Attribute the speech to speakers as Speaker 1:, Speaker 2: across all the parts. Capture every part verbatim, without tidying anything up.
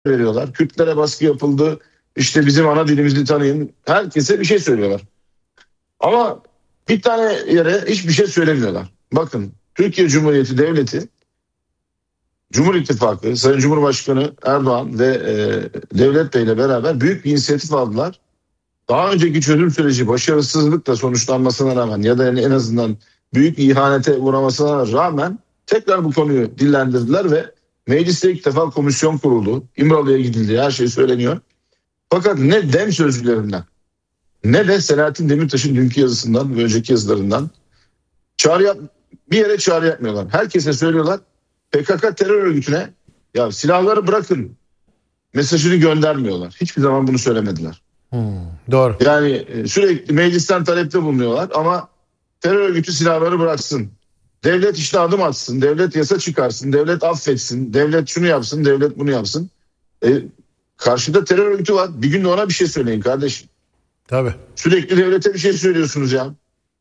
Speaker 1: veriyorlar. Kürtlere baskı yapıldı. İşte bizim ana dilimizi tanıyın. Herkese bir şey söylüyorlar. Ama bir tane yere hiçbir şey söylemiyorlar. Bakın, Türkiye Cumhuriyeti Devleti, Cumhur İttifakı, Sayın Cumhurbaşkanı Erdoğan ve e, Devlet Bey ile beraber büyük bir inisiyatif aldılar. Daha önceki çözüm süreci başarısızlıkla sonuçlanmasına rağmen ya da en azından büyük bir ihanete uğramasına rağmen tekrar bu konuyu dillendirdiler ve mecliste ilk defa komisyon kuruldu. İmralı'ya gidildi, her şey söyleniyor. Fakat ne dem sözcülerinden ne de Selahattin Demirtaş'ın dünkü yazısından ve önceki yazılarından çağrı yap, bir yere çağrı yapmıyorlar. Herkese söylüyorlar, P K K terör örgütüne ya silahları bırakın mesajını göndermiyorlar. Hiçbir zaman bunu söylemediler.
Speaker 2: Hmm, doğru.
Speaker 1: Yani sürekli meclisten talepte bulunuyorlar ama terör örgütü silahları bıraksın. Devlet işte adım atsın, devlet yasa çıkarsın, devlet affetsin, devlet şunu yapsın, devlet bunu yapsın. E, karşıda terör örgütü var. Bir gün de ona bir şey söyleyin kardeşim.
Speaker 2: Tabii.
Speaker 1: Sürekli devlete bir şey söylüyorsunuz ya.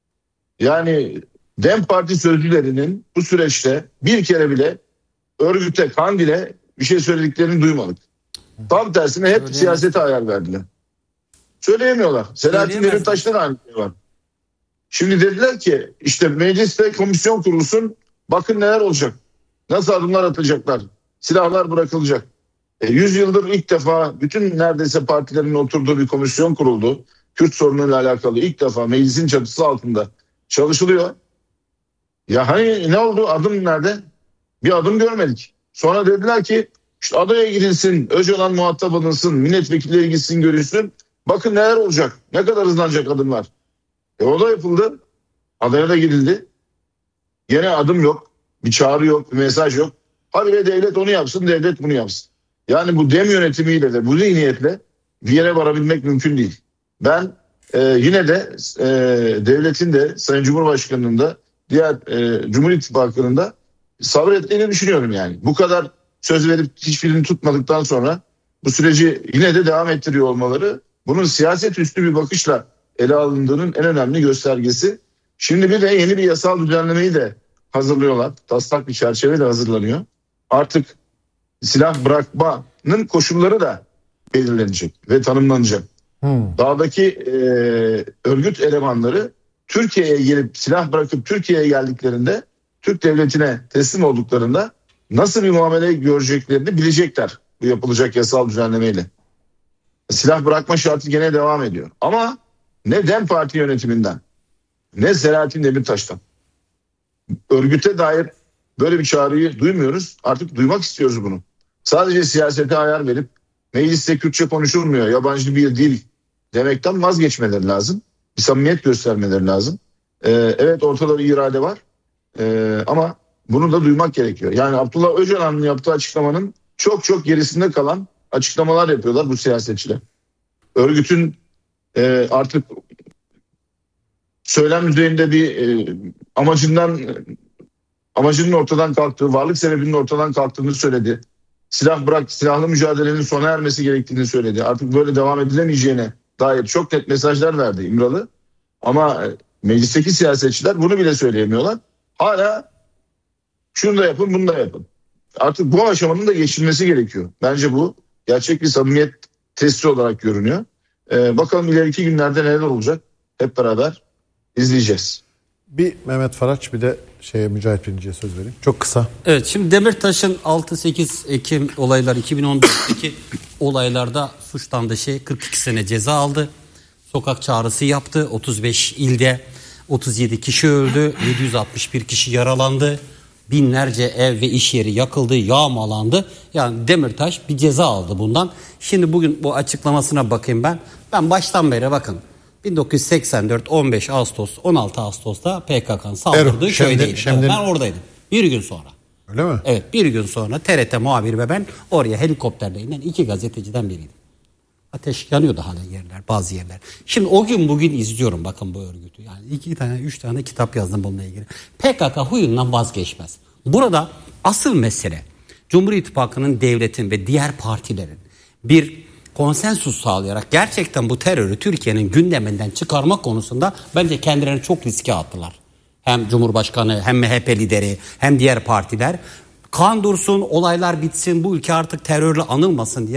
Speaker 1: Yani DEM Parti sözcülerinin bu süreçte bir kere bile örgüte, Kandil'e bir şey söylediklerini duymadık. Tam tersine hep Öyle siyasete mi? ayar verdiler. Söyleyemiyorlar. Selahattin Demirtaş'ta da aynı şey var. Şimdi dediler ki işte mecliste komisyon kurulsun, bakın neler olacak. Nasıl adımlar atacaklar. Silahlar bırakılacak. E, yüz yıldır ilk defa bütün neredeyse partilerin oturduğu bir komisyon kuruldu. Kürt sorunuyla alakalı ilk defa meclisin çatısı altında çalışılıyor. Ya hani ne oldu? Adım nerede? Bir adım görmedik. Sonra dediler ki işte adaya gidilsin, Öcalan muhatap alınsın, milletvekilleri gitsin görüşsün. Bakın neler olacak. Ne kadar hızlanacak adımlar. E o da yapıldı. Adaya da gidildi. Yine adım yok. Bir çağrı yok, bir mesaj yok. Hadi be devlet onu yapsın, devlet bunu yapsın. Yani bu dem yönetimiyle de bu zihniyetle bir yere varabilmek mümkün değil. Ben e, yine de e, devletin de Sayın Cumhurbaşkanı'nın da diğer e, Cumhur İttifakı'nın da sabrettiğini düşünüyorum yani. Bu kadar söz verip hiçbirini tutmadıktan sonra bu süreci yine de devam ettiriyor olmaları bunun siyaset üstü bir bakışla ele alındığının en önemli göstergesi. Şimdi bir de yeni bir yasal düzenlemeyi de hazırlıyorlar. Taslak bir çerçeve de hazırlanıyor. Artık silah bırakmanın koşulları da belirlenecek ve tanımlanacak. Hmm. Dağdaki e, örgüt elemanları Türkiye'ye gelip silah bırakıp Türkiye'ye geldiklerinde Türk devletine teslim olduklarında nasıl bir muamele göreceklerini bilecekler bu yapılacak yasal düzenlemeyle. Silah bırakma şartı gene devam ediyor. Ama ne DEM Parti yönetiminden ne Selahattin Demirtaş'tan örgüte dair böyle bir çağrıyı duymuyoruz. Artık duymak istiyoruz bunu. Sadece siyasete ayar verip mecliste Kürtçe konuşulmuyor, yabancı bir dil demekten vazgeçmeleri lazım. Bir samimiyet göstermeleri lazım. Ee, evet ortada bir irade var ee, ama bunu da duymak gerekiyor. Yani Abdullah Öcalan'ın yaptığı açıklamanın çok çok gerisinde kalan açıklamalar yapıyorlar bu siyasetçiler. Örgütün e, artık söylem düzeyinde bir e, amacından amacının ortadan kalktığı, varlık sebebinin ortadan kalktığını söyledi. Silah bırak, silahlı mücadelenin sona ermesi gerektiğini söyledi. Artık böyle devam edilemeyeceğine dair çok net mesajlar verdi İmralı. Ama meclisteki siyasetçiler bunu bile söyleyemiyorlar. Hala şunu da yapın, bunu da yapın. Artık bu aşamanın da geçilmesi gerekiyor. Bence bu gerçek bir samimiyet testi olarak görünüyor. Ee, bakalım ileriki günlerde neler olacak hep beraber izleyeceğiz.
Speaker 2: Bir Mehmet Faraç bir de şeye Mücahit Binci'ye söz vereyim. Çok kısa.
Speaker 3: Evet, şimdi Demirtaş'ın altı sekiz Ekim olayları iki bin on dörtteki olaylarda suçlandığı şey kırk iki sene ceza aldı. Sokak çağrısı yaptı. otuz beş ilde otuz yedi kişi öldü. yedi yüz altmış bir kişi yaralandı. Binlerce ev ve iş yeri yakıldı, yağmalandı. Yani Demirtaş bir ceza aldı bundan. Şimdi bugün bu açıklamasına bakayım ben. Ben baştan beri bakın. bin dokuz yüz seksen dört on beş Ağustos on altı Ağustos'ta P K K'nın saldırdığı evet, köydeydim. Şimdi... Ben oradaydım. Bir gün sonra.
Speaker 2: Öyle mi?
Speaker 3: Evet, bir gün sonra T R T muhabiri ve ben oraya helikopterle inen iki gazeteciden biriydim. Ateş yanıyordu hala yerler, bazı yerler. Şimdi o gün bugün izliyorum bakın bu örgütü. Yani iki tane, üç tane kitap yazdım bununla ilgili. P K K huyundan vazgeçmez. Burada asıl mesele Cumhur İttifakı'nın, devletin ve diğer partilerin bir konsensus sağlayarak gerçekten bu terörü Türkiye'nin gündeminden çıkarmak konusunda bence kendilerini çok riske attılar. Hem Cumhurbaşkanı hem M H P lideri hem diğer partiler kan dursun, olaylar bitsin, bu ülke artık terörle anılmasın diye